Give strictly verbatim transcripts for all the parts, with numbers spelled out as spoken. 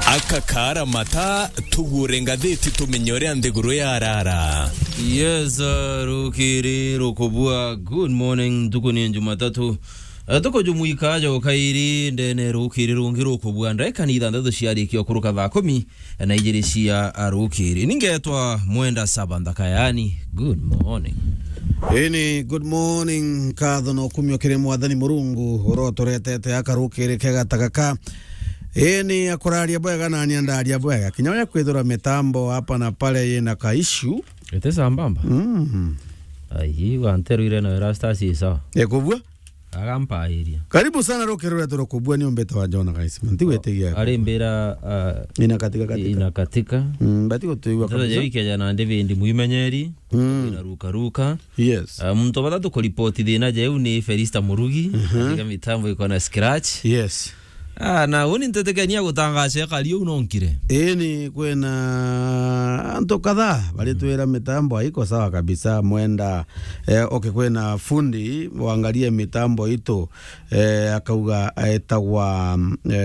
akakara mata tugurenga dhiti tumenyore andeguru ya arara. Yes, uh, rukiri rukubua. Good morning, tuko ni Jumatatu. Uh, tuko jumuika aja wakairi ndene rukiri rungi rukubua. Ndaika ni idhandazo shiari ikiwa kuruka dhakumi na ijirishia rukiri. Ningetwa mwenda saba ndakayani. Good morning. Ini good morning kadho no kumyo kire mwathani Murungu roto retete akarukire kega takaka. Ini akuraria bwega na niandaria bwega kinyoya kwithura mitambo hapa na pale yena ka issue ete sambamba mhm ai wanteru ile na rasta sisa ekubwa agampa iria karibu sana rukirura turokubwa ni ombeta wa Jona guys ntiwetegia ari mbira uh, ina katika katika ina katika mm batiko tuiwa kabisa tata jawiki jana ndeve ndi muimenyeri mm. ina ruka ruka yes uh, mtu batatu ko report thina je uni Felista Murugi uh -huh. katika mitambo iko na scratch yes. Ah na uni ntetekania gutangaza kalio unonkire. Eni kwena anto kadhaa bali tuera mitambo haiko sawa kabisa mwenda eh, okay kwena fundi waangalie mitambo ito eh, akauga etagwa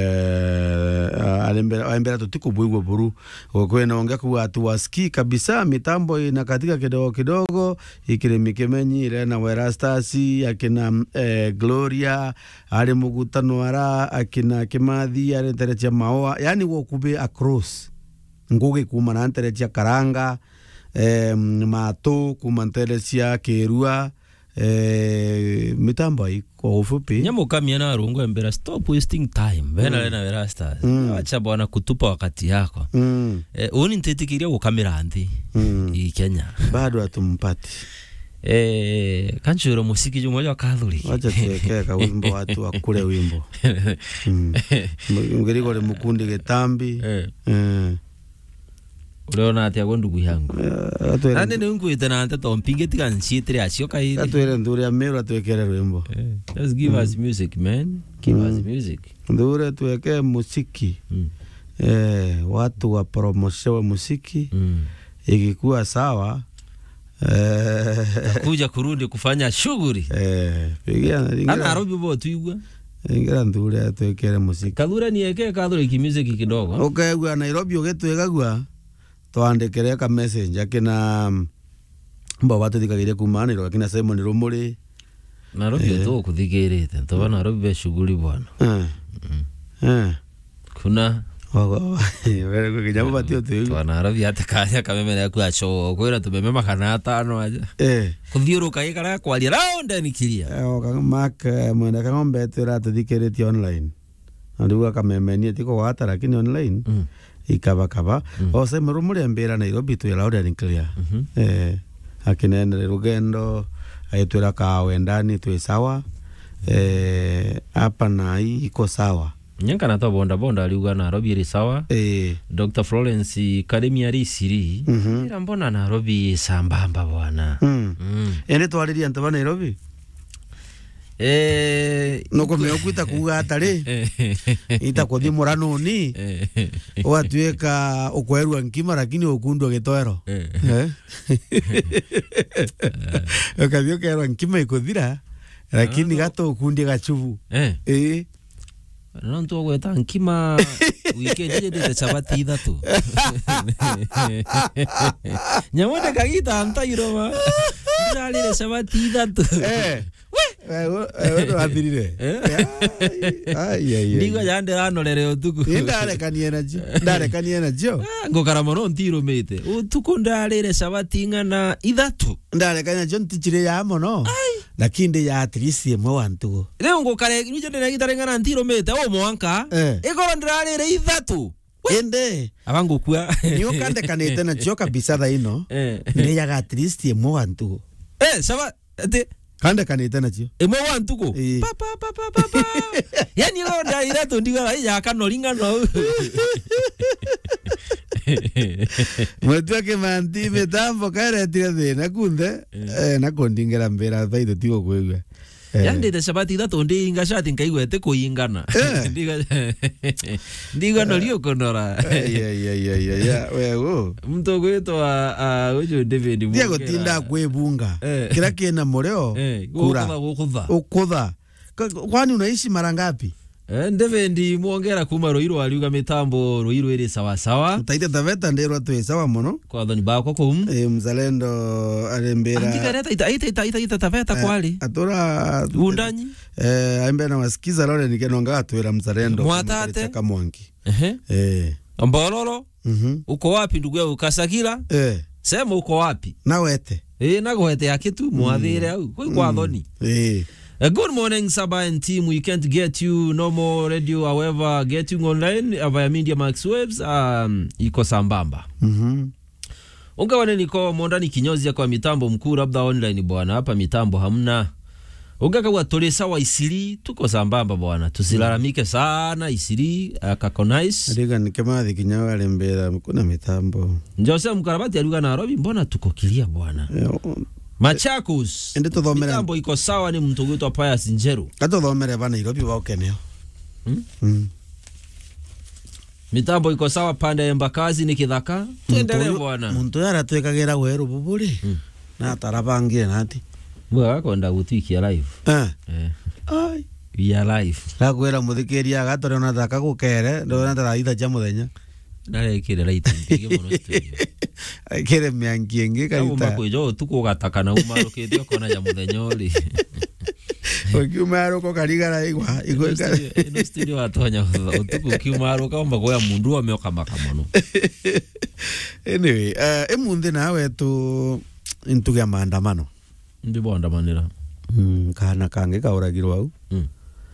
eh, alembera alembera tutiko buigwa buru kwena ongea kuwa atuwaski kabisa mitambo ina katika kidogo kidogo ikire mikemenyi ile na werastasi akina eh, Gloria ali mugutano ara akina Kimathi ari nterecha maoa yani wokube across ngugi kuma na nterecha Karanga eh, mato kuma nterecha Kirua eh, mitambo iko ufupi nyamo kamia na rungu embera stop wasting time bena mm. lena verasta mm. acha bwana kutupa wakati yako mm. eh, uni ntetikiria gukamera anthi mm. i Kenya bado atumpati eh kanchuro musiki jumoja wa Catholic acha tuweke ka wimbo watu wakule wimbo ngirigo le mukundi getambi eh eh uliona ati agondugu yangu ande ni unguite na ante tompinge tikanchitire acio kairi atwere ndure amero atwekere wimbo just give us music man give us music ndure tuweke musiki eh watu wa promotion musiki ikikuwa sawa eh kuja kurudi kufanya shughuli eh pigia ana Nairobi bo tuigwa ingira ndure atwekere musiki kadura ni eke kadura ki music kidogo okay gwa Nairobi ogetwegagwa twandikere ka message akina mbo watu dikagire kumana ro akina Simon Rumuri Nairobi eh. to kuthigirite to Nairobi be shughuli bwana eh eh kuna Ogo, wewe kwa kijambo batio tu. Kwa Nairobi hata kanya kameme na kwa show. Kwa hiyo tumemema kana tano aje. Eh. Kuthiuruka ikara kwa lia round ni kilia. Eh, oka mak mwenda kangombe tera tudikireti online. Anduga kameme ni tiko wata lakini online. Mm. Ikaba kaba. Mm. O se Rumuri ambera Nairobi tu loud and clear. Mm -hmm. Eh, akinene rugendo ayetwera kawe ndani tu sawa. Eh, hapa na hii iko sawa. Nyanka na to bonda bonda aliuga Nairobi iri sawa eh Doctor Florence Academy ari siri mm -hmm. ira mbona Nairobi sambamba bwana mm. mm. ene twariria ntaba Nairobi eh no ko meokuita kuga atari ita ko dimorano ni watweka okwerwa nkima lakini okundo getoero eh okadio kerwa nkima ikothira lakini gato okundi gachuvu eh eh Nanto gweta nkima weekend je de sabati ithatu nyamone kagita antairo ma ndali de sabati ithatu eh we we ndo athirire ai ai ndigo yande anorere utuku ndare kaniena jo ndare kaniena jo ngokara mono ntiro mete utuku ndali de sabati ngana ithatu ndare kaniena jo ntichire ya mono lakini ya atrisi mwe wantu leo ngokare nijo ndene gitarengana ntiro mete o mwanka igoro ndirarire ithatu ende abangu kwa niyo kande kanete na jo kabisa tha ino ni ya atrisi mwe wantu eh saba ate kande kanete na jo emwe wantu ko pa pa pa pa pa yani igoro ndirarire to ndigara ya kanoringa no Mwetu ke mandi metambo kare tira de na kunde eh na kondingera mbera thaido tigo kwegwe yande de sabati da tonde inga shati nkaigwete kuingana ndiga ndiga no rio konora ya ya ya ya ya wewe mto gweto a ojo David Mungu Diego tinda kwebunga kila kiena moreo kura ukudha ukudha kwani unaishi mara ngapi Ndevendi muongera kuma Ruiru aliuga mitambo Ruiru iri sawa sawa. Utaite Taveta ndero tu sawa muno. Kwa dhani bako kum. Eh mzalendo alembera. Andikareta ita ita ita ita ita Taveta kwali. Atura undanyi. Eh ambe na wasikiza lole nikenonga atwira mzalendo. Mwatate kama mwangi. Ehe. Eh. Mbololo. Mhm. Uko wapi ndugu yangu Kasakila? Eh. Sema uko wapi? Nawete. Eh nagoete yake tu mwathire au. Koi kwa dhoni. Eh. Uh, good morning, Saba and team. We can't get you no more radio, however, getting online uh, via Media Max Waves, um, iko sambamba. Mhm. Unga wane niko mondani kinyozi ya kwa mitambo mkuu labda online bwana, hapa mitambo hamna. Unga kwa tole sawa Isiri, tuko sambamba bwana. Tusilalamike sana Isiri, uh, kakonais. Ndiga nikemathi kinyawa alembera kuna mitambo. Njose mkarabati aluga na Nairobi, mbona tuko kilia bwana. Machakos. Ende tuthomere. Mitambo iko sawa ni mtu gwitwa Pius Njeru. Kato thomere bana Nairobi wa ukeneo. Hmm? Mm. Mitambo iko sawa pande ya Mbakazi ni Kithaka. Tuendelee bwana. Muntu yara twekagira weru buburi. Mm. Na tarabangie nati. Bwa konda gutikia live. Eh. Eh. Ai. We are live. Rakwera muthikiria gatore na thaka gukere ndo na taraitha ja muthenya. Narekire right ndige muno studio. Kere miangie ngi Kama kaita. mako jo tuko gatakana umarukithio kona ya muthenya uri. Okiumaro ko karigara igwa igwa. Ino studio atonya utuku kiumaro kama goya mundu ameoka makamono. Anyway, uh, emunde nawe tu intugia maandamano. Ndi bondamanira. Mm, kana kange kauragirwa au. Mm.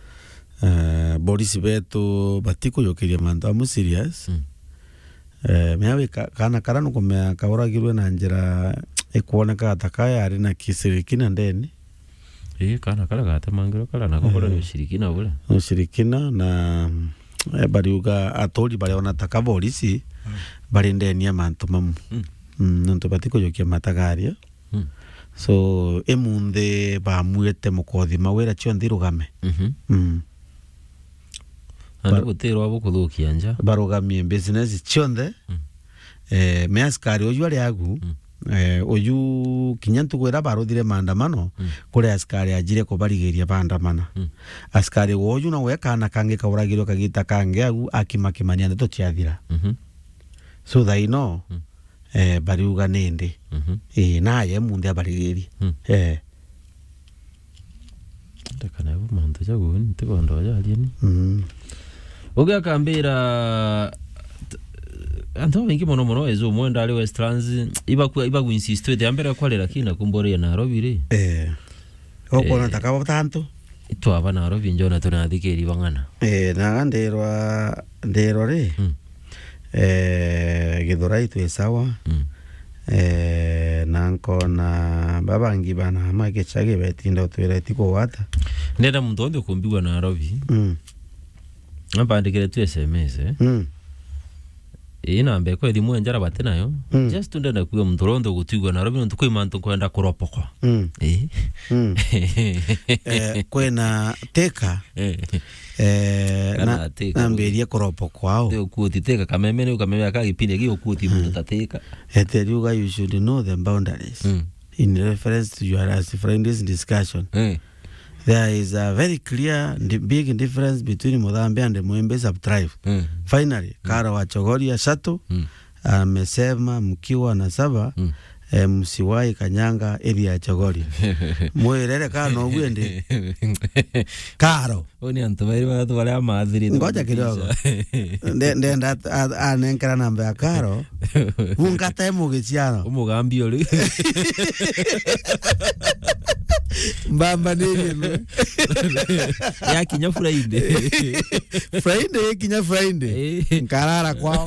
Uh, Boris betu batiko yokiria mantu amu serious. Mm. Eh meawe kana karano komea kauragirwe na njira ekuoneka atakaya ari na kisirikina ndeni. Eh kana kala gata mangiro kala na kokora ni shirikina bure. Ushirikina na e, bariuga atori bari ona takaborisi mm. bari ndeni ya mantu mamu. Mm. Mm, nonto batiko yokia matagaria. Mm. So emunde bamuete mukothi mawera chio ndirugame. Mhm. Mm mm. Ando gutero abo kuthukia nja barugamie business chionde. Mm. Eh me askari oyu ari agu. Mm. Eh oyu kinyantu gwera baruthire maandamano. Mm. Kure askari ajire ko barigeria bandamana. Mm. Askari oyu na wekana kange kauragirwo kagita kange agu akimakimania ndeto chiathira. Mhm. So they know. Mm. Eh bariuga nende. Mhm. Eh naye munde abarigeria. Mm. Eh ndakana abo muntu jagu nti bondo bajali ni. Mhm. Oga kambira anto wengi mono mono ezo mwenda ali Westlands iba ku iba ku insist te ambera kwalera kina kumbore na Nairobi eh oko na takaba tanto ito aba na Nairobi njona tunathikiri bangana eh na nderwa ndero re mm. eh githurai tu sawa mm. eh nanko na babangi bana make chage betinda twira tiko wata ndenda muntu onde kumbiwa na Nairobi mm. Ambandikire tu S M S eh. Mm. Ina ambe ko edimu njara batenayo. Mm. Just ndenda kuyo mtorondo gutigwa na Nairobi ntuko imantu kwenda kuropokwa. Mm. Eh. Mm. eh kwena teka. Eh. Eh na amberia kuropokwa ao. Teo kuti teka kamemene ukameme akagipinde giyo kuti mtu tateka. Eteriuga you should know the boundaries. Mm. In reference to your as friends discussion. Eh. There is a very clear big difference between Mudhambi and the Mwembe sub-tribe. Mm. Finally, mm. Kara wa Chogoria Shato amesema mm. uh, mkiwa na saba mm. eh, msiwai kanyanga area ya Chogoria. Mwelele kano uende. Karo. Oni antubairi watu wale amadhiri. Ngoja kidogo. Nde nda anenkera namba ya Karo. Ungata emu gichiano. Umugambi oli. Mbamba nini ya kinya Friday Friday kinya Friday nkarara kwao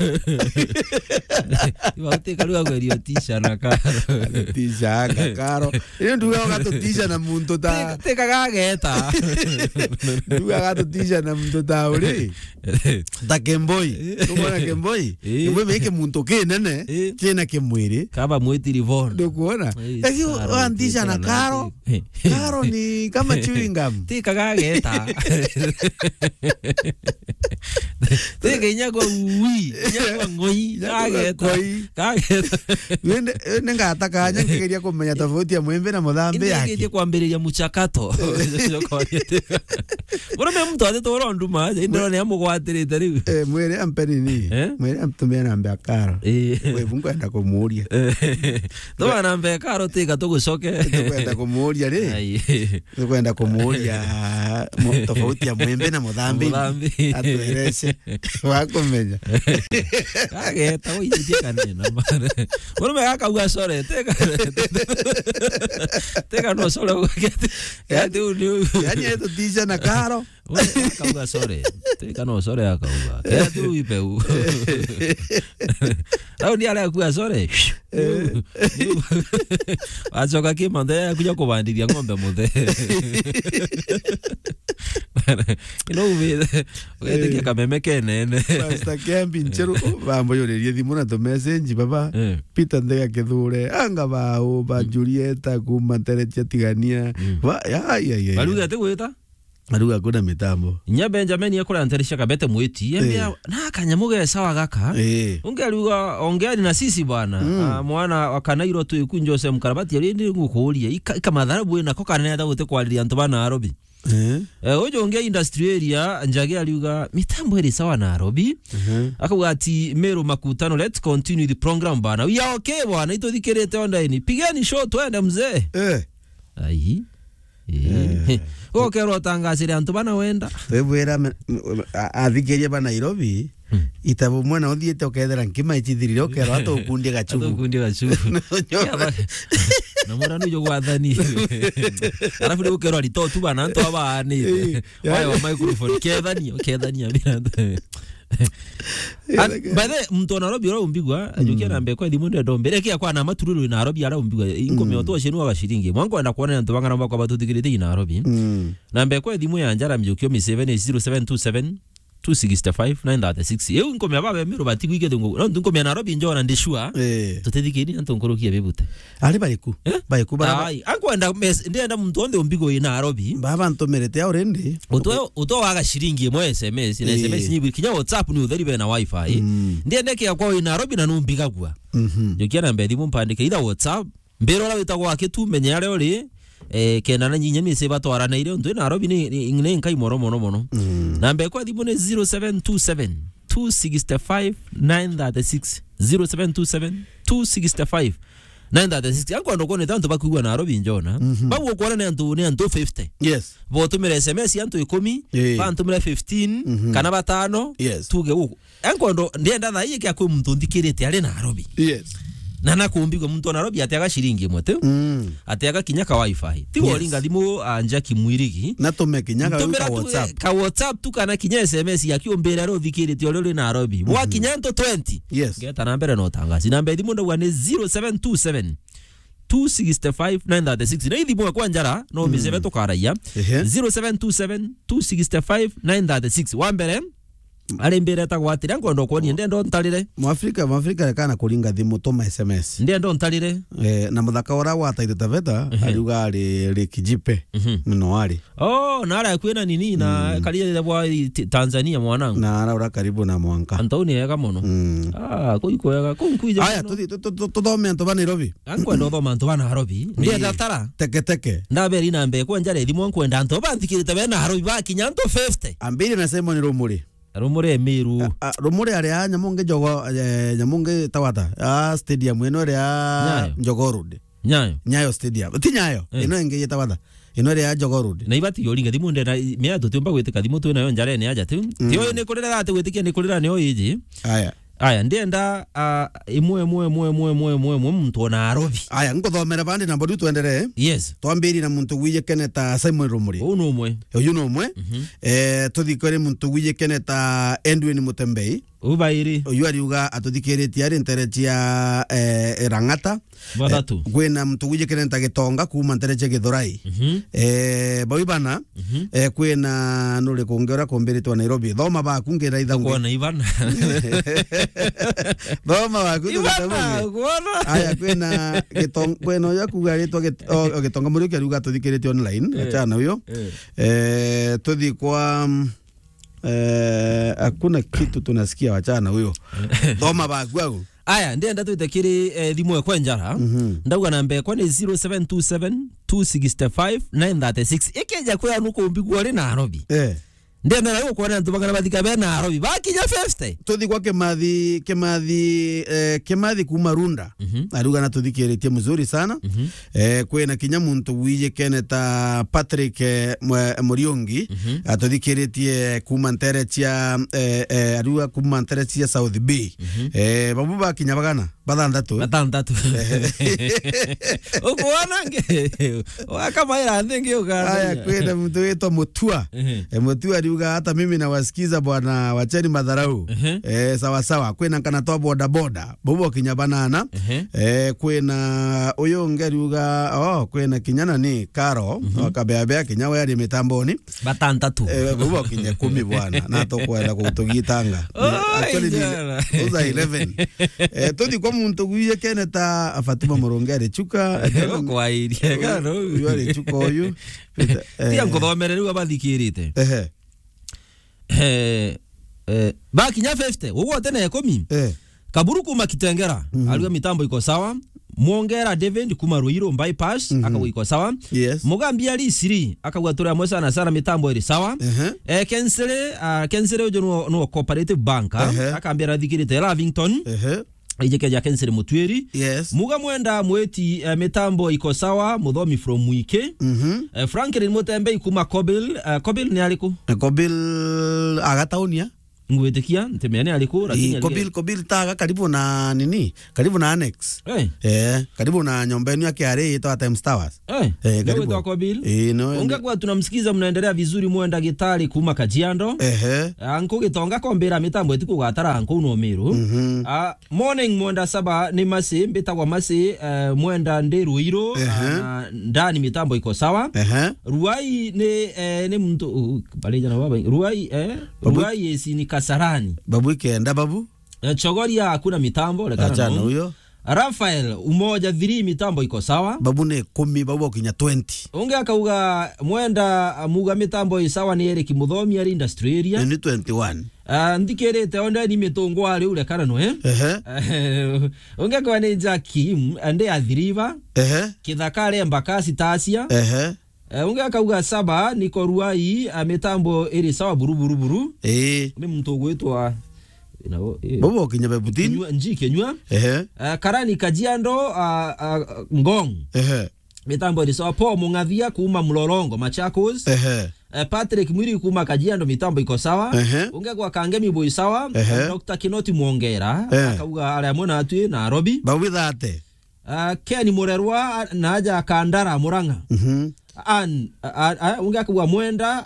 iwate kalua gwerio tisha na Karo tisha Karo iyo nduwe wakato tisha na muntu ta teka gageta nduwe wakato tisha na muntu ta uli ta Kemboi kumona Kemboi iwe meke muntu kenene kena kemwiri kaba mweti livon ndukuona eki antisha na Karo Karo ni kama chewing gum. Tika gageta. tega inyagwa ui inyagwa ngoi kageta kageta wende nenga kanya ngegeria kumenya tofauti ya mwembe na muthambi yake ngegeria kwambiriria muchakato bora me mtu ate toro nduma indoro ne amugwatirite riu eh mwere ampeni ni mwere amtumia namba ya karo we vungu enda kumuria ndo namba ya karo tega tugucoke kwenda kumuria ri kwenda kumuria tofauti ya mwembe na muthambi atwerese wakumenya kageta uyitie kanena mara bora me akauga sore tega tega no sore ukete yati uni yani eto tisha na karo akauga sore tega no sore akauga yati uipeu au ni ala kuga sore achoka kimande kuja kubandiria ng'ombe muthe ino uve ugetekia kameme kenene Pastor Kembi ncheru bambo yorerie thimu na to message baba Peter ndega kithure anga bao ba Julieta kuma teretia tigania wa ya ya ya baluga te gwita aruga kuna mitambo nya Benjamin yakora nterisha kabete mwiti yambia na kanyamuge sawa gaka ungeruga ongea na sisi bwana mwana wakanairo tu ikunjose mkarabati yari ndi ngukuria ikamadharabu na kokana ya dawote kwaliria nto bana Nairobi eh eh ojo ongea industry area njage aliuga mitambo eri sawa na Nairobi akavuga ati Meru makutano let's continue the program bana we are okay bwana itothikerete online pigani show twende mzee eh ai eh okero tangasire antu bana wenda webwera athikiria bana Nairobi itabo mwana othiete okethera nkima ichithirire okero ato ukundie gachugu ukundie gachugu na mwana nujo gwathani arafu ni okero alito tu bana antu abani wao wa microphone kethani kethani abirando By the mtu Nairobi ora umbigwa ajukia na mbekwa dimundo ndombe kia kwa na matururu na Nairobi ara umbigwa ingome oto shenu abashiringi mwango enda kuona ntu bangana mbakwa batutikirite ina Nairobi na mbekwa dimu ya njara mjukio mi seven zero seven two seven two six five nine three six eu ingome ababe miro batigwike dungu no ngome ya Nairobi njora ndishua tutethikiri antu nkorokia bebute ali baliku baliku bara ai anko enda ndenda mtu onde umbigo ina Nairobi baba ntomerete already uto uto waga shiringi mo S M S na S M S nyibi kinya WhatsApp ni utheri be na wifi ndiende kia kwa ina Nairobi na numbiga gwa jokia na mbedi mumpandike ida WhatsApp mbero la witagwa wake tu menya ale ori eh kena na nyinya mi se batwara ile ndo ina Nairobi ni ngne nkai moro mono mono na mbe kwa dimu ne zero seven two seven two six five nine three six zero seven two seven two six five nine three six yangu ndo kone tanto bakugwa na Nairobi njona bawo kwa na ndo ne ndo fifty yes bo tumire S M S yanto ten ba tumire fifteen kana batano tuge uko yangu ndo ndienda tha yike akwe mtu ndikirete ale na Nairobi yes na nakumbigwa mtu Nairobi atega shiringi mwote mm. atega kinyaka wifi tigo yes. linga dimu anja kimwirigi na tome kinyaka ka WhatsApp ka WhatsApp tu kana kinya S M S yakiombera ro thikirite ole Nairobi mm -hmm. wa kinyanto twenty yes geta nambere no tangazi namba dimu ndo wane zero seven two seven two six five nine three six na dimu kwa njara no mizebe to karaya zero seven two seven two six five nine three six wambere ale mbere ta gwatira ngondo ko ni ndendo ntalire mu Afrika mu Afrika kana kuringa thimu toma S M S ndendo ntalire eh na muthaka ora wataire taveta aliuga ali rikijipe no ali oh na ala kwena nini na kalia bwa Tanzania mwanangu na ala ora karibu na mwanka Antoni yega mono ah ko iko yega ko nkuije aya to to me anto bana Nairobi anko ndo thoma anto bana Nairobi ndi datara teke teke ndaberi na mbe ko njare thimu nkwenda anto banthikirite bana Nairobi ba kinyanto fifty ambiri na semo ni rumuri rumure Meru rumure ari ya nyamunge jogo nyamunge tawata ah stadium eno ari ya Jogo Road nyayo nyayo stadium ti nyayo eno enge tawata eno ari ya Jogo Road na ibati yolinga thimu ndena mea tutumba gwitika thimu tu nayo njare ni aja tu tio ni kurira ate gwitikia ni kurira ni oyiji aya aya ndienda imwe imwe imwe imwe imwe imwe imwe mtu na Nairobi aya nkothomera bandi na bodu tuendelee yes twambiri na muntu wiye keneta Simon Rumuri uno umwe uyu no umwe eh tuthikore muntu wiye keneta Edwin Mutembei ubairi uyu ariuga atuthikiritie ari nterechia eh Rangata batatu kwena muntu wiye keneta Gitonga kuma nterechia Githurai eh boibana eh kwena nure kongera komberetwa Nairobi thoma ba kungira ithangu kuona Ivana thoma ba kungira kuona aya kwena Gitonga kwena yakuga ritwa Gitonga muri ariuga tuthikiritie online achana uyo eh tuthi kwa eh, hakuna kitu tunasikia wachana huyo. Thoma bagwao. Aya ndiye ndatuite kiri eh, thimu ekwe njara. Mm -hmm. Ndauga namba ekwe ni zero seven two seven two six five nine three six. Ikeja kwa nuko mbigwa ri Nairobi. Eh. Ndiye mera yuko kwa ntubanga bathika be Nairobi. Bakinya fifty. Tuthi kwa Kimathi Kimathi eh, Kimathi kuma Runda. Mm -hmm. Aruga na tuthikiretie mzuri sana. Mm -hmm. Eh kwena kinya muntu wije keneta Patrick eh, Muriongi. Mm -hmm. Atuthikiretie kuma Nterechia eh, eh aruga kuma Nterechia South Bay. Mm -hmm. Eh babu bakinya bagana bathandatu. Bathandatu. Uko wanange. Wakama ira ndingi uga. Aya kwena muntu wetu Mutua. Eh Mutua aruga hata mimi nawasikiza bwana wacheni madharau. Uh -huh. Eh sawa sawa kwena kana toa boda boda bobo kinya banana. Uh -huh. Eh kwena uyo ngeriuga oh kwena kinyana ni Karo. Uh -huh. Wakabea kinya wa yari mitamboni batantatu. Eh bobo kinya kumi bwana na to kwenda kutugitanga. Actually ni uza eleven. Eh todi kwa muntu guye keneta Fatuma Morongere chuka kwa iria garo yari chuka uyu. Tia ngothomere riu abathikirite. Eh eh eh bakinya fifty ugo tena ikumi. Eh Kaburu kuma Kitengera. Mm -hmm. Aliwa mitambo iko sawa. Mwongera David kuma Ruiro bypass. Mm -hmm. Akawa iko sawa. Yes. Mugambi ali siri akawa tora mwe sana sana mitambo iri sawa. Uh -huh. Eh Kensele uh, Kensele ujo no, no cooperative bank. Uh -huh. Akambia rathikirite Lavington. Uh -huh. Ijeke ja Kensele Mutweri. Yes. Muga mwenda mweti uh, mitambo iko sawa. Muthomi from Mwike. Mm -hmm. uh, Franklin Mutembe kuma Kobil. Uh, Kobil ni aliku? Uh, Kobil agataunia. Ngwetikia ntemeane aliko lakini Kobil Kobil taga karibu na nini karibu na annex. Eh eh karibu na nyombeni yake are ito Times Towers. Eh eh karibu kwa Kobil. Eh no ungekuwa tunamsikiza mnaendelea vizuri mwenda gitari kuma Kajiando. Eh anko gitonga kombera mitambo etiku gatara anko no miru. Mm -hmm. Ah morning mwenda saba ni masi mbita kwa masi uh, mwenda Nderuiro. Uh -huh. uh, ndani mitambo iko sawa. Uh -huh. Ruai ni eh, ni mtu uh, baleja na baba Ruai eh Babu. Ruai esi ni Kasarani. Babu ikenda babu. E, Chogoria hakuna mitambo lekana. Achana huyo. Rafael umoja thiri mitambo iko sawa. Babu ne kumi babu kinya twenty. Unge akauga mwenda muga mitambo isawa ni Eric Muthomi ari industry area. Ni twenty-one. Ah uh, ndikerete onda ni mitongo ari ule kana no eh. Eh. Unge kwa ni Jackie ande athiriva. Eh. Kithakare Mbakasi Tasia. Eh. Uh, unge akauga saba niko Ruai uh, mitambo iri sawa buru buru buru. Eh. Ni mtu gwetwa inao eh. Bobo kinya butini. Nji kenywa. Eh. Uh, Karani Kajiando uh, uh, Ngong. Eh. Mitambo iri sawa po Mungathia kuma Mlolongo Machakos. Eh. Uh, Patrick Mwiri kuma Kajiando mitambo iko sawa. Uh -huh. Unge kwa Kangemi boy sawa. Uh -huh. Doctor Kinoti Mwongera uh -huh. akauga ala mona atu Nairobi. Bawi thate. Uh, Ken Murerwa na aja Kandara Muranga. Mhm. Mm an unga kwa mwenda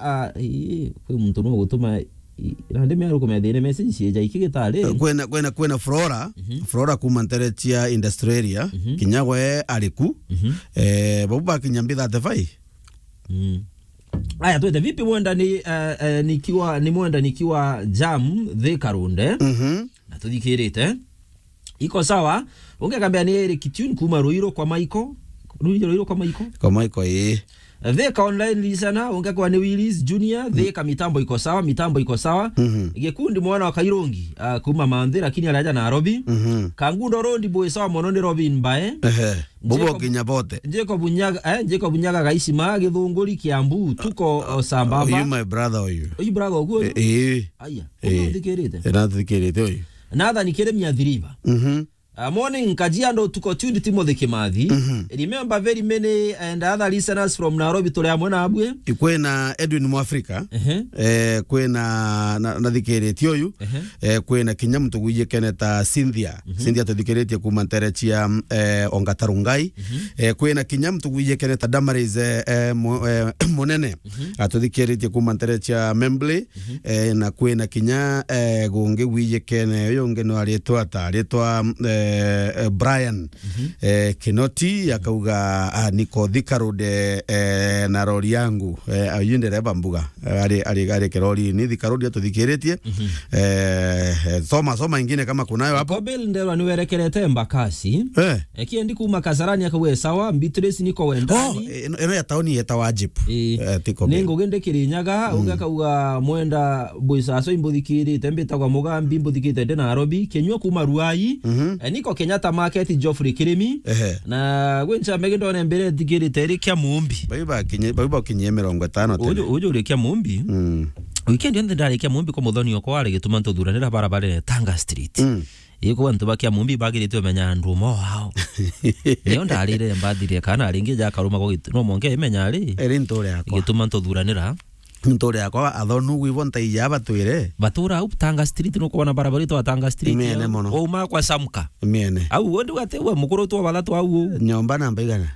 kwa mtu no gutuma rande me aruko me thine message cieja ikigitare kwena kwena kwena Flora. Mm -hmm. Flora kuma Nterechia industry area. Mm -hmm. Kinyagwe ariku. Mm -hmm. Eh babu kinyambi thirty-five. Mm. Aya tuende vipi mwenda ni uh, uh, nikiwa ni mwenda nikiwa jam the Karunde. Mhm. Mm na tudikirite iko sawa. Unga kambia ni Eric Tune kuma Ruiro kwa Maiko. Ruiro Ruiro kwa Maiko. Kwa Maiko eh. Theka online lisana unga kwa ni Willis Junior. Mm -hmm. Theka mitambo iko sawa, mitambo iko sawa. Mm -hmm. Gekundi mwana wa Kairongi uh, kuma Mandhi lakini alaja Nairobi. Mm -hmm. Kangundo Rondi boy sawa monondi Robin Bae. Eh. Bobo kinyabote. Jeko bunyaga eh Jeko bunyaga gaisi ma Githunguri Kiambu tuko uh, sambamba. Oh, you my brother oyu. Oh, you brother ogu. Eh. Eh. Aya. Uno dikerete. Era dikerete oyu. Nada nikere myathiriva. Mhm. Mm Uh, morning Kajiando tuko tuned Timothy Kimathi. Mm -hmm. Remember very many and other listeners from Nairobi tole amona abwe. Ikwena Edwin Mwafrika. Uh -huh. Eh kwena na, na thikereti oyu. Uh -huh. Eh kwena kinyamu tuguje keneta Cynthia. Uh -huh. Cynthia tudikereti kuma Nterechia eh Ongatarungai. Uh -huh. Eh kwena kinyamu tuguje keneta Damaris eh, eh, mo, eh monene. Uh -huh. Atudikereti kuma Nterechia Memble. Uh -huh. Eh na kwena kinya eh gonge wije kene yonge no aletwa ta aletwa eh eh, Brian mm-hmm. eh, Kinoti akauga ah, niko Thika Road eh, na rori yangu eh, ayunde reba mbuga ari ari ari kerori ni Thika Road atuthikiretie mm-hmm. eh, soma soma ingine kama kunayo hapo Kobel ndero niwerekerete Mbakasi eh ekiendi kuma Kasarani akawe sawa Beatrice niko wendani oh eno ya tauni yeta wajip eh tiko ningo gende Kirinyaga mm. ugakauga mwenda Boisaso imbuthikiri tembeta kwa Mugambi imbuthikite de Nairobi kenywa kuma Ruai mm-hmm. eh, niko Kenyatta Market Geoffrey Kirimi eh. na gwencha megendo ne mbere digiri teri kya mumbi baiba kinye baiba kinye mirongo itano tena ujo ujo ule kya mumbi mm. weekend yende ndari kya mumbi ko muthoni okwa gituma ntuduranira barabara Tanga Street mm. iko bantu bakia mumbi bagirite menya ndumo wao niyo ndarire mbadire kana aringi ja karuma ko no monge menya ari eri ntore yakwa gituma ntuthuranira ntore yakwa athonu wibonta iyaba twire batura up Tanga Street no kubona barabara to Tanga Street miene mono o ma kwa samka miene au wondu watewa mukuru to balatu au nyomba namba igana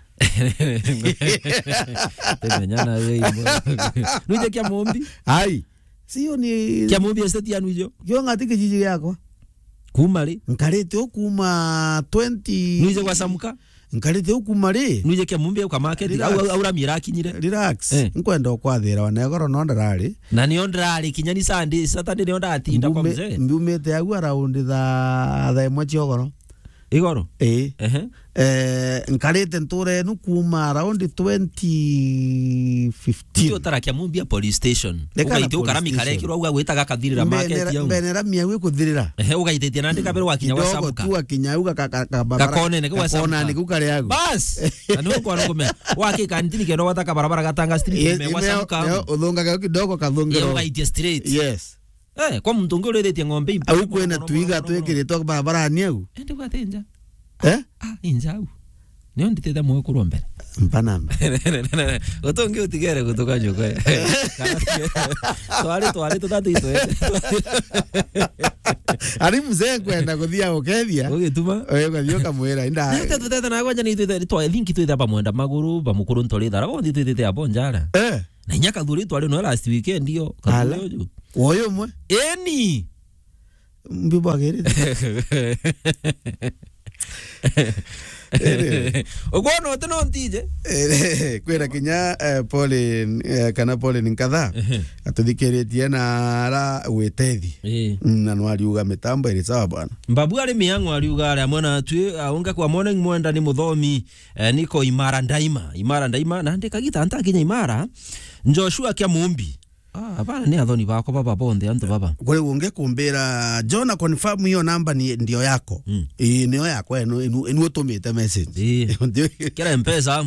temenya na wewe nuje kia mumbi ai sio ni kia mumbi estate ya nujo yo ngati kijiji yako kumari nkarete okuma twenty nuje kwa samuka nkarete okuma ri nuje kia mumbi kwa market au au ramira kinyire relax eh. nkwenda okwathira wanegoro no ndarari na ni ondrari kinyani Sunday Saturday ni ondatinda kwa mzee mbumete agu around tha tha imwe ciogoro igoro eh eh eh nkarete nture nu kuma around twenty fifteen tio tarakia mumbia police station ugaite ukarami karekiro uga gwitaga kathirira market yau benera miawe kuthirira eh ugaite nandika bero wakinya wasabuka tu akinya uga kakabara kakone ne kwa sabuka kona ni kukare yagu bas anu kwa ngome waki kandini kero wataka barabara Gatanga Street me wasabuka udhunga kidogo kadhungiro ugaite straight yes eh kwa mtungo rete ngombe au kwena tuiga twekiritwa barabara niagu ende kwa tenja eh ah injau niyo nditete mwe kurombere mpanamba utonge utigere kutoka nyoko twali twali tutatu ari mzee kwenda kuthia ukethia ugituma oyo gathio kamwira inda nite tutete na gwanja ni tutete twa linki tutete pa mwenda maguru ba mukuru ntoli dara go tutete apo njara eh na nyaka thuri twali no last weekend yo kathio oyo mwe eni mbibo agere ogwono teno ntije kwera kinya pole kana pole ninkatha atuthikiretie na ra wetethi na no ariuga mitambo iri sawa bwana mbabu ari miango ariuga ari amona tu aunga kwa morning mwenda ni muthomi niko imara ndaima imara ndaima na ndika gitanta kinya imara Joshua kya mumbi ah hapana ni athoni bako baba bonde antu baba kule unge kumbira Jona confirm hiyo namba ni ndio yako mm. e ndio yako eno enu utumite message ndio kila M-Pesa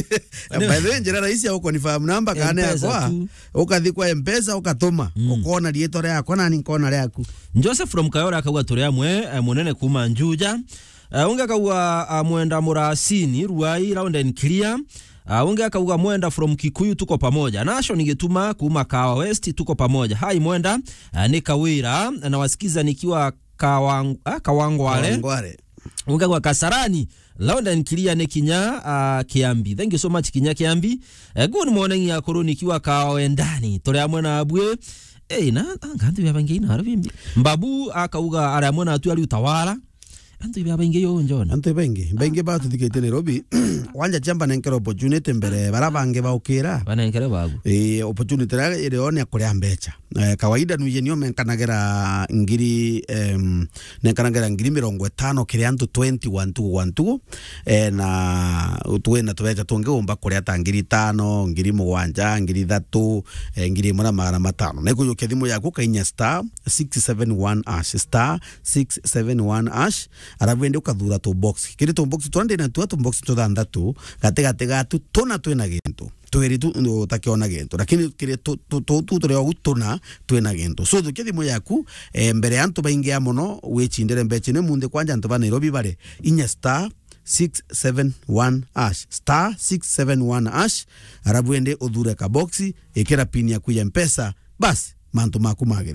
by the way njira rahisi ya confirm namba kana yako ukathi kwa M-Pesa ukatuma mm. ukona rietore yako na ni kona yaku Joseph from Kayora akagwa tore amwe munene kuma Njuja uh, unga kagwa uh, mwenda Murasini Ruai round and clear Uh, unge akauga mwenda from Kikuyu tuko pamoja. Nasho ningetuma kuma Kawa West tuko pamoja. Hai mwenda uh, ni Kawira na wasikiza nikiwa Kawang uh, Kawangwale. Kawangwale. Unge kwa Kasarani London Kilia ne Kinya uh, Kiambi. Thank you so much Kinya Kiambi. Uh, good morning ya kuru nikiwa Kawa Wendani. Tore amwena abwe. Eh na ngandu ya bangi na arabimbi. Mbabu akauga ara amwena atu ali utawala. Antu ibe abengi yo njona antu bengi bengi ba tutikete Nairobi wanja chamba nenkero opportunity mbere barabange ba ukira bana nenkero bagu eh opportunity rale ile one akuria mbecha eh, kawaida nuje niyo menkanagera ngiri em nenkanagera ngiri mirongo itano kiri antu twenty one two one two eh na utwena tubecha tunge umba kuria ta ngiri tano ngiri mugwanja ngiri thatu eh, ngiri mwana magana matano neko yo kethimu yaku kainya star six seven one ash star six seven one ash aravende ukathura to box kiri to box twande na tu to box to thandatu gate gate gatu tona twena gintu tweri tu no takiona gintu lakini kiri to to to tore gutona twena gintu so thukithimo yaku e, mbere antu baingia muno wechindere mbechine munde kwanja antu ba Nairobi bare inya star six seven one ash star six seven one ash aravende udhure ka boxi ekera pini ya kuya M-Pesa basi mantu maku magere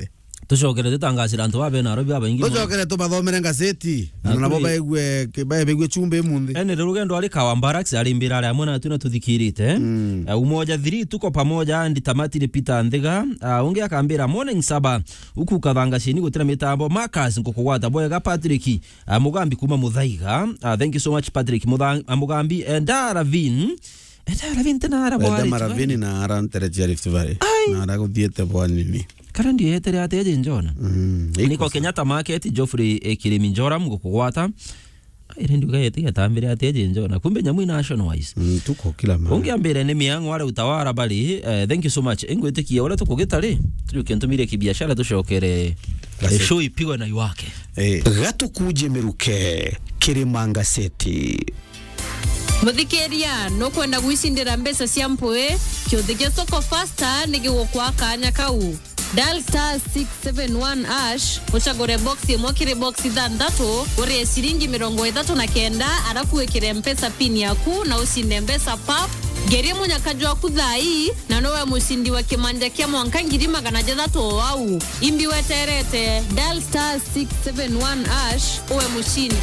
tucokere tutangacira antu babe na robi abaingi tucokere tubathomere ngaceti na bo baigwe baigwe chumbe mundi ene rugendo ali kawa Barracks ali mbira ali amwe na tuna tuthikirite mm. uh, umoja thiri tuko pamoja ndi tamati ni Peter Ndega uh, unge akambira morning saba uku kathanga cini gutira mitambo Marcus ngukugwata boyega Patrick uh, Mugambi kuma Muthaiga uh, thank you so much Patrick Mugambi and Daravin Daravin tena ara boari Daravin na ara ntereja Rift Valley na ara guthiete bwanini karandi yetere ateje njona mm, niko Kenyatta Market Geoffrey Ekiliminjora mgukugwata ire nduga yete yatambire ateje njona kumbe nyamwi national wise mm, tuko kila mara ungiambire ni miango wale utawara bali uh, thank you so much engwetikia wala tukugitari tukentumire kibiashara tushokere show ipigwa na iwake eh gato kuje meruke Kirimanga Seti Muthikeria no kwenda gwicindira mbesa cia mpwe kiuthige soko faster nigwo kwa kanya kau dial star six seven one hash uchagure box imwe kiri box ithandatu uri ciringi mirongo ithatu na kenda arafu wikire mpesa pin yaku na usinde mbesa pap geria munyakaji waku thai na nowe musindi wa kimanja kia mwanka ngiri magana jathatu wau imbi weterete dial star six seven one hash uwe mushindi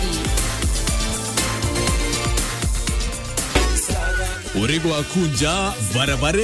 Urego akunja barabara